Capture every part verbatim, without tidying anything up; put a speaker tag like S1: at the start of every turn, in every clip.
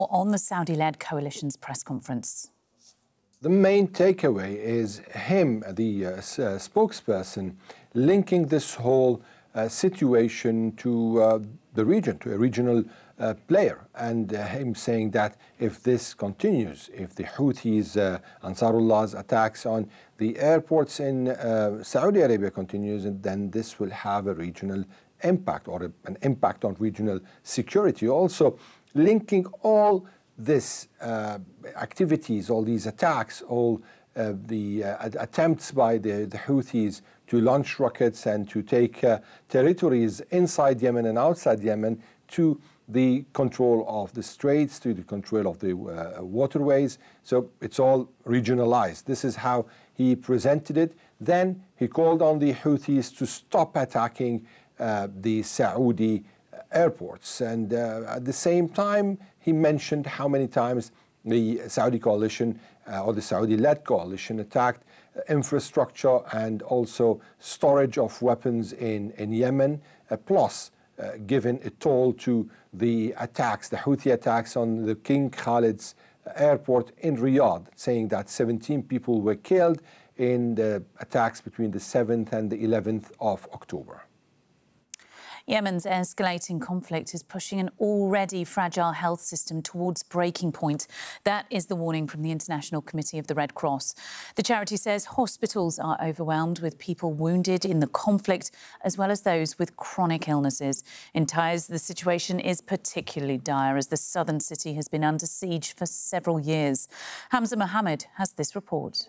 S1: On the Saudi-led coalition's press conference.
S2: The main takeaway is him, the uh, spokesperson, linking this whole uh, situation to uh, the region, to a regional uh, player, and uh, him saying that if this continues, if the Houthis, uh, Ansarullah's attacks on the airports in uh, Saudi Arabia continues, then this will have a regional impact or a, an impact on regional security. Also, linking all this uh, activities, all these attacks, all uh, the uh, attempts by the, the Houthis to launch rockets and to take uh, territories inside Yemen and outside Yemen, to the control of the straits, to the control of the uh, waterways. So it's all regionalized. This is how he presented it. Then he called on the Houthis to stop attacking uh, the Saudi airports. And uh, at the same time, he mentioned how many times the Saudi coalition uh, or the Saudi-led coalition attacked uh, infrastructure and also storage of weapons in, in Yemen, uh, plus uh, given a toll to the attacks, the Houthi attacks on the King Khalid's airport in Riyadh, saying that seventeen people were killed in the attacks between the seventh and the eleventh of October.
S1: Yemen's escalating conflict is pushing an already fragile health system towards breaking point. That is the warning from the International Committee of the Red Cross. The charity says hospitals are overwhelmed with people wounded in the conflict, as well as those with chronic illnesses. In Taiz, the situation is particularly dire as the southern city has been under siege for several years. Hamza Mohammed has this report.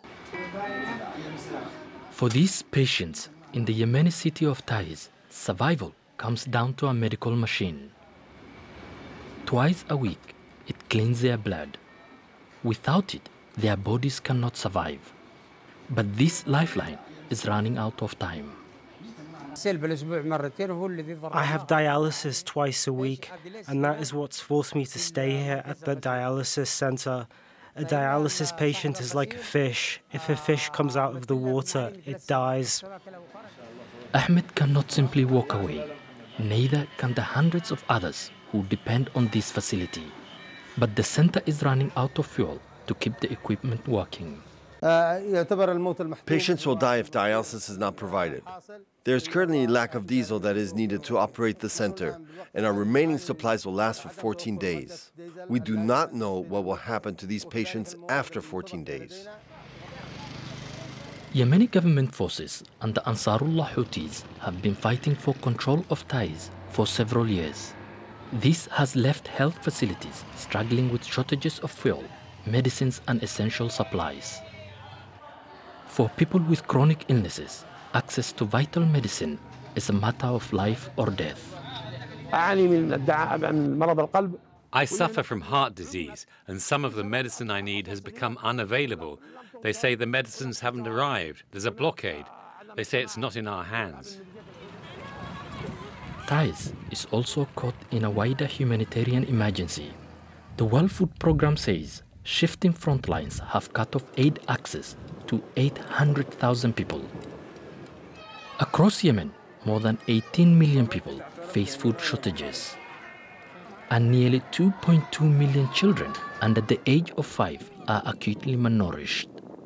S3: For these patients in the Yemeni city of Taiz, survival comes down to a medical machine. Twice a week, it cleans their blood. Without it, their bodies cannot survive. But this lifeline is running out of time.
S4: I have dialysis twice a week, and that is what's forced me to stay here at the dialysis center. A dialysis patient is like a fish. If a fish comes out of the water, it dies.
S3: Ahmed cannot simply walk away. Neither can the hundreds of others who depend on this facility. But the center is running out of fuel to keep the equipment working.
S5: Patients will die if dialysis is not provided. There is currently a lack of diesel that is needed to operate the center, and our remaining supplies will last for fourteen days. We do not know what will happen to these patients after fourteen days.
S3: Yemeni government forces and the Ansarullah Houthis have been fighting for control of Taiz for several years. This has left health facilities struggling with shortages of fuel, medicines and essential supplies. For people with chronic illnesses, access to vital medicine is a matter of life or death.
S6: I suffer from heart disease, and some of the medicine I need has become unavailable. They say the medicines haven't arrived. There's a blockade. They say it's not in our hands.
S3: Taiz is also caught in a wider humanitarian emergency. The World Food Programme says shifting front lines have cut off aid access to eight hundred thousand people. Across Yemen, more than eighteen million people face food shortages. And nearly two point two million children under the age of five are acutely malnourished.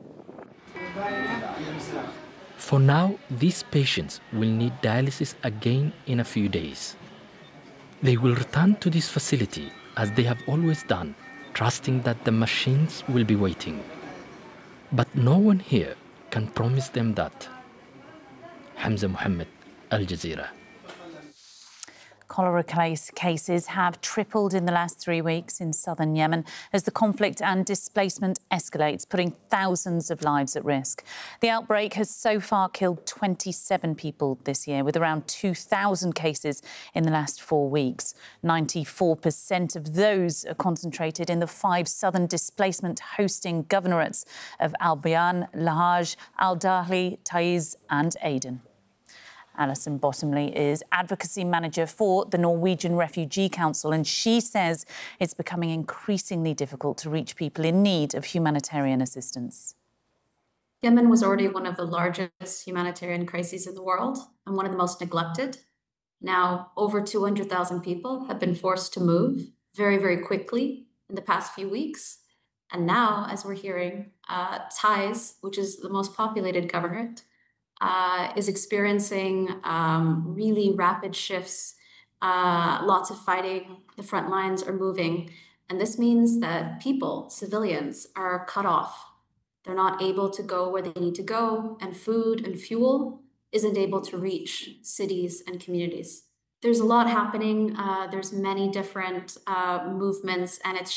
S3: For now, these patients will need dialysis again in a few days. They will return to this facility as they have always done, trusting that the machines will be waiting. But no one here can promise them that. Hamza Mohammed, Al Jazeera.
S1: Cholera case cases have tripled in the last three weeks in southern Yemen as the conflict and displacement escalates, putting thousands of lives at risk. The outbreak has so far killed twenty-seven people this year, with around two thousand cases in the last four weeks. ninety-four percent of those are concentrated in the five southern displacement-hosting governorates of Al Bayan, Lahaj, Al Dahli, Taiz and Aden. Alison Bottomley is advocacy manager for the Norwegian Refugee Council, and she says it's becoming increasingly difficult to reach people in need of humanitarian assistance.
S7: Yemen was already one of the largest humanitarian crises in the world and one of the most neglected. Now, over two hundred thousand people have been forced to move very, very quickly in the past few weeks. And now, as we're hearing, uh, Taiz, which is the most populated governorate, uh, is experiencing um, really rapid shifts, uh, lots of fighting, the front lines are moving. And this means that people, civilians, are cut off. They're not able to go where they need to go, and food and fuel isn't able to reach cities and communities. There's a lot happening. Uh, there's many different uh, movements, and it's